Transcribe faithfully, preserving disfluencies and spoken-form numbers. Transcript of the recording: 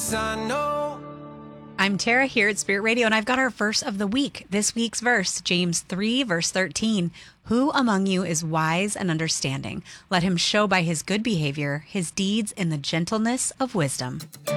Yes, I know. I'm Tara here at Spirit Radio, and I've got our verse of the week. This week's verse, James three, verse thirteen. Who among you is wise and understanding? Let him show by his good behavior his deeds in the gentleness of wisdom.